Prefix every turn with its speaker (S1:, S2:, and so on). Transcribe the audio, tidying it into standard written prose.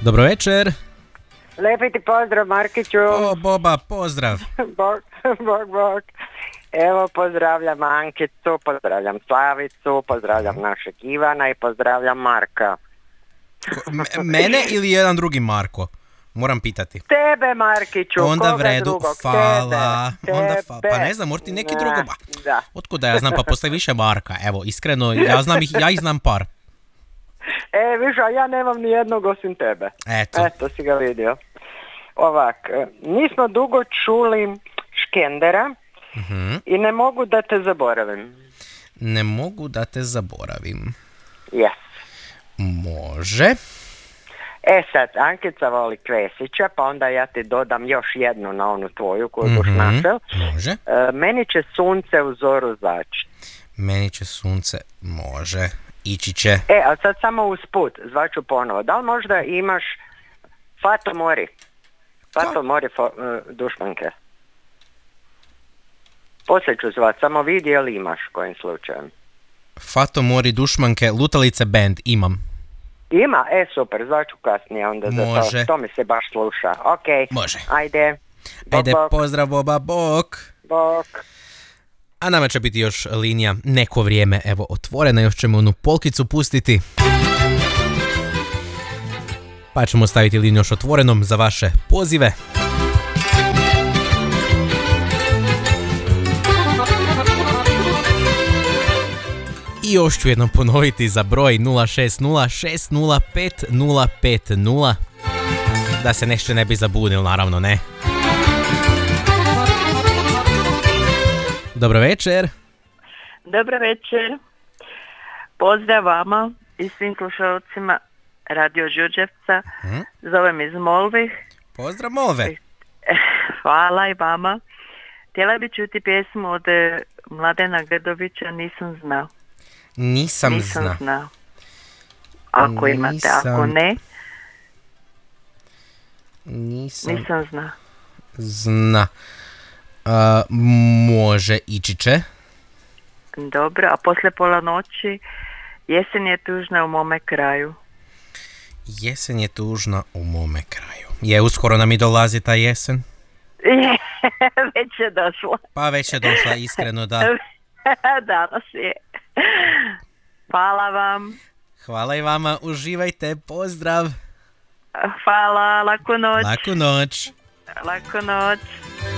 S1: Dobro večer.
S2: Lepi ti pozdrav, Markiću.
S1: O, Boba, pozdrav.
S2: Bog. Evo, pozdravljam Ankicu, pozdravljam Slavicu, pozdravljam našeg Ivana i pozdravljam Marka.
S1: Mene ili jedan drugi Marko? Moram pitati.
S2: Tebe, Markiću,
S1: onda
S2: koga
S1: vredu,
S2: drugog?
S1: fala.
S2: Tebe.
S1: Pa ne znam, možda ti neki drugo.
S2: Da.
S1: Otkuda ja znam, pa postoji više Marka. Evo, iskreno, ja ih znam par.
S2: Viš, a ja nemam ni jednog osim tebe.
S1: Eto
S2: si ga vidio. Ovak, nismo dugo čuli Škendera i ne mogu da te zaboravim.
S1: Ne mogu da te zaboravim.
S2: Yes.
S1: Može.
S2: Sad, Ankica voli Kvesića, pa onda ja ti dodam još jednu na onu tvoju koju buš našel.
S1: Može.
S2: Meni će sunce u zoru zaći.
S1: Meni će sunce, može. Ići će.
S2: A sad samo usput, zvaću ponovo. Da li možda imaš Fato Mori? Fato Mori dušmanke. Poslije ću zvat, samo vidi je li imaš kojim slučajem.
S1: Fato Mori dušmanke, Lutalice band, imam.
S2: Ima? Super, zvaću kasnije onda
S1: može.
S2: Za to mi se baš sluša. Ok,
S1: može.
S2: Ajde.
S1: Ajde, pozdrav Boba, bok. A nama će biti još linija neko vrijeme, evo, otvorena, još ćemo onu polkicu pustiti. Pa ćemo staviti liniju još otvorenom za vaše pozive. I još ću jednom ponoviti za broj 060-605-050. Da se nešto ne bi zabunil, naravno ne. Dobro večer.
S3: Dobro večer. Pozdrav vama i svim slušalcima Radio Đurđevca. Zovem iz Molvih.
S1: Pozdrav Molve.
S3: Hvala i vama. Htjela bi čuti pjesmu od Mladena Grdovića, Nisam znao.
S1: Nisam
S3: znao. Ako imate, ako ne. Nisam znao.
S1: Zna. Može, ići će.
S3: Dobro, a poslije pola noći Jesen je tužna u mome kraju.
S1: Jesen je tužna u mome kraju. Uskoro nam i dolazi ta jesen?
S3: Već je došla.
S1: Pa već je došla, iskreno da.
S3: Danas je. Hvala vam.
S1: Hvala i vama, uživajte, pozdrav.
S3: Hvala, laku noć.
S1: Laku noć.
S3: Laku noć.